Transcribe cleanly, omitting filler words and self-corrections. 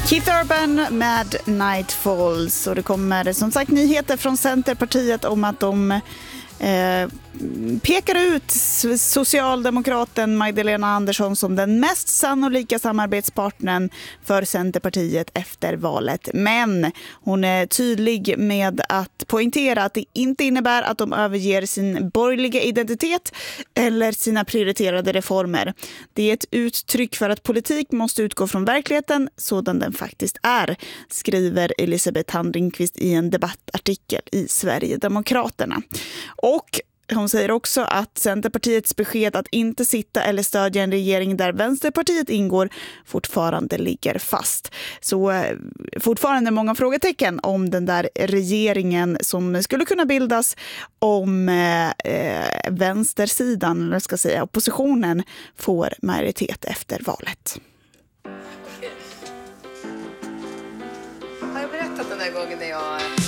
Keith Urban med Nightfalls, och det kommer som sagt nyheter från Centerpartiet om att de pekar ut socialdemokraten Magdalena Andersson som den mest sannolika samarbetspartnern för Centerpartiet efter valet. Men hon är tydlig med att poängtera att det inte innebär att de överger sin borgerliga identitet eller sina prioriterade reformer. Det är ett uttryck för att politik måste utgå från verkligheten sådan den faktiskt är, skriver Elisabeth Handringqvist i en debattartikel i Sverigedemokraterna. Och hon säger också att Centerpartiets besked att inte sitta eller stödja en regering där Vänsterpartiet ingår fortfarande ligger fast. Så fortfarande många frågetecken om den där regeringen som skulle kunna bildas om vänstersidan, eller ska säga oppositionen, får majoritet efter valet. Har jag berättat den där gången när jag